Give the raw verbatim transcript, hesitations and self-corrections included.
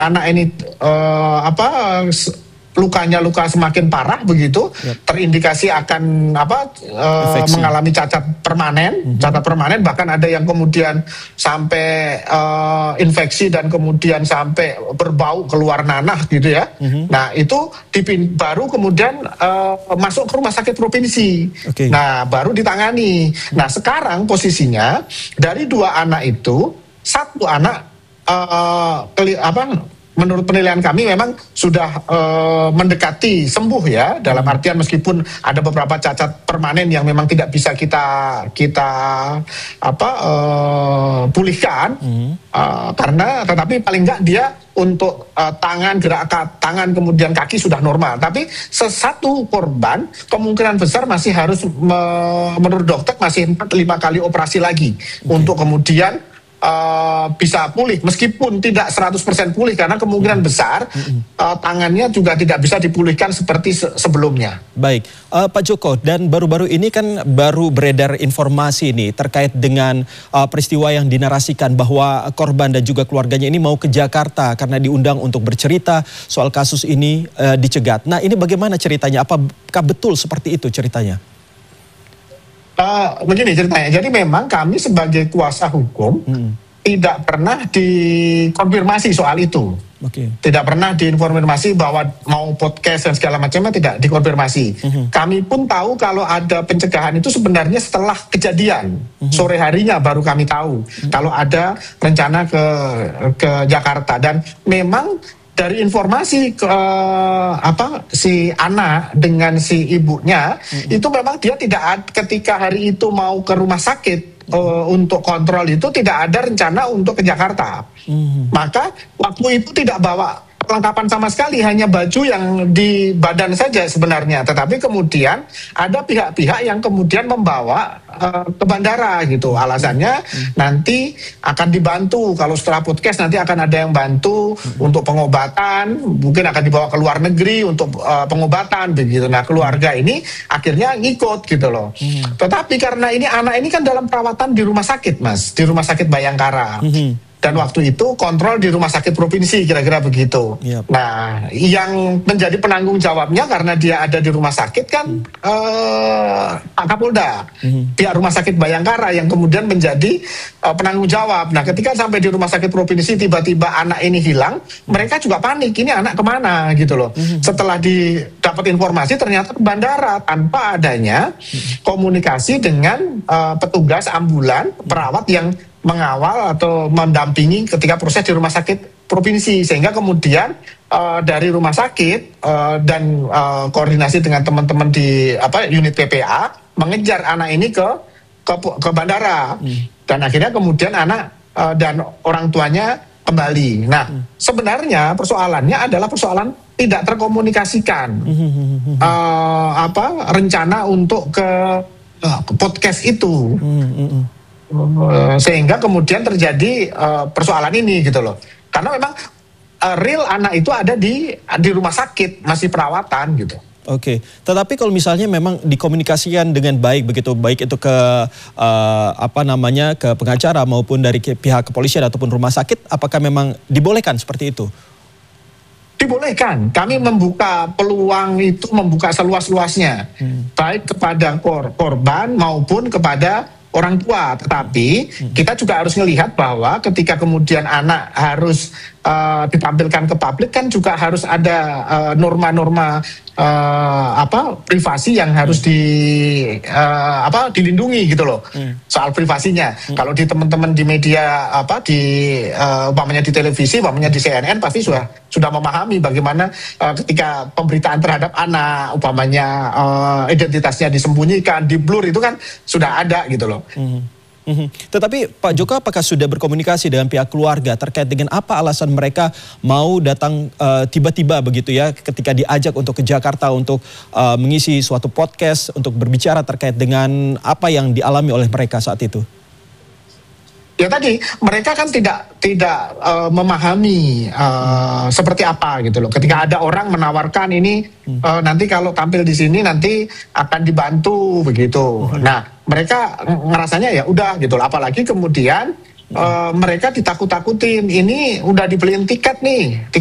anak ini uh, apa lukanya luka semakin parah begitu, yep. terindikasi akan apa uh, mengalami cacat permanen, mm-hmm. cacat permanen, bahkan ada yang kemudian sampai uh, infeksi dan kemudian sampai berbau keluar nanah gitu ya. Mm-hmm. Nah itu dipin, baru kemudian uh, masuk ke rumah sakit provinsi. Okay. Nah baru ditangani. Mm-hmm. Nah sekarang posisinya dari dua anak itu satu anak uh, keli, apa menurut penilaian kami memang sudah uh, mendekati sembuh ya, dalam artian meskipun ada beberapa cacat permanen yang memang tidak bisa kita kita apa uh, pulihkan, mm. uh, karena tetapi paling enggak dia untuk uh, tangan gerak tangan kemudian kaki sudah normal. Tapi sesatu korban kemungkinan besar masih harus me, menurut dokter masih empat lima kali operasi lagi, okay. untuk kemudian Uh, bisa pulih meskipun tidak seratus persen pulih karena kemungkinan besar uh, tangannya juga tidak bisa dipulihkan seperti se sebelumnya. Baik, uh, Pak Joko, dan baru-baru ini kan baru beredar informasi ini terkait dengan uh, peristiwa yang dinarasikan bahwa korban dan juga keluarganya ini mau ke Jakarta karena diundang untuk bercerita soal kasus ini uh, dicegat. Nah ini bagaimana ceritanya? Apakah betul seperti itu ceritanya? Uh, begini ceritanya, jadi memang kami sebagai kuasa hukum hmm. tidak pernah dikonfirmasi soal itu, okay. tidak pernah diinformasi bahwa mau podcast dan segala macamnya tidak dikonfirmasi. Hmm. Kami pun tahu kalau ada pencegahan itu sebenarnya setelah kejadian, hmm. sore harinya baru kami tahu hmm. kalau ada rencana ke ke Jakarta, dan memang dari informasi ke, uh, apa si anak dengan si ibunya mm-hmm. itu memang dia tidak ketika hari itu mau ke rumah sakit uh, untuk kontrol itu tidak ada rencana untuk ke Jakarta. Mm-hmm. Maka waktu itu tidak bawa perlengkapan sama sekali, hanya baju yang di badan saja sebenarnya. Tetapi kemudian ada pihak-pihak yang kemudian membawa uh, ke bandara gitu. Alasannya hmm. nanti akan dibantu, kalau setelah podcast nanti akan ada yang bantu hmm. untuk pengobatan, mungkin akan dibawa ke luar negeri untuk uh, pengobatan begitu. Nah keluarga ini akhirnya ngikut gitu loh. Hmm. Tetapi karena ini anak ini kan dalam perawatan di rumah sakit Mas, di rumah sakit Bayangkara. Hmm. Dan waktu itu kontrol di rumah sakit provinsi, kira-kira begitu. Yep. Nah, yang menjadi penanggung jawabnya karena dia ada di rumah sakit kan mm. uh, Pak Kapolda, mm. pihak rumah sakit Bayangkara yang kemudian menjadi uh, penanggung jawab. Nah, ketika sampai di rumah sakit provinsi tiba-tiba anak ini hilang, mm. mereka juga panik, ini anak kemana gitu loh. Mm. Setelah didapat informasi ternyata ke bandara tanpa adanya mm. komunikasi dengan uh, petugas ambulan, perawat yang mengawal atau mendampingi ketika proses di rumah sakit provinsi, sehingga kemudian uh, dari rumah sakit uh, dan uh, koordinasi dengan teman-teman di apa unit P P A mengejar anak ini ke ke, ke bandara hmm. dan akhirnya kemudian anak uh, dan orang tuanya kembali. Nah hmm. sebenarnya persoalannya adalah persoalan tidak terkomunikasikan hmm. uh, apa rencana untuk ke uh, podcast itu. Hmm. Hmm. Sehingga kemudian terjadi uh, persoalan ini gitu loh. Karena memang uh, real anak itu ada di di rumah sakit, masih perawatan gitu. Oke, tetapi kalau misalnya memang dikomunikasikan dengan baik begitu, baik itu ke uh, apa namanya ke pengacara maupun dari pihak kepolisian ataupun rumah sakit, apakah memang dibolehkan seperti itu? Dibolehkan. Kami membuka peluang itu, membuka seluas-luasnya, hmm. baik kepada kor korban maupun kepada orang tua. Tetapi hmm. kita juga harus melihat bahwa ketika kemudian anak harus uh, ditampilkan ke publik kan juga harus ada norma-norma uh, uh, apa privasi yang harus di uh, apa dilindungi gitu loh. Hmm. Soal privasinya. Hmm. Kalau di teman-teman di media apa di uh, umpamanya di televisi, umpamanya di C N N pasti sudah sudah memahami bagaimana uh, ketika pemberitaan terhadap anak umpamanya uh, identitasnya disembunyikan, di blur itu kan sudah ada gitu loh. Hmm. Hmm. Tetapi Pak Joko, apakah sudah berkomunikasi dengan pihak keluarga terkait dengan apa alasan mereka mau datang tiba-tiba uh, begitu ya ketika diajak untuk ke Jakarta untuk uh, mengisi suatu podcast untuk berbicara terkait dengan apa yang dialami oleh mereka saat itu? Ya tadi mereka kan tidak tidak uh, memahami uh, seperti apa gitu loh. Ketika ada orang menawarkan ini uh, nanti kalau tampil di sini nanti akan dibantu begitu. Hmm. Nah mereka ngerasanya ya udah gitu loh. Apalagi kemudian uh, mereka ditakut-takutin, ini udah dibeliin tiket nih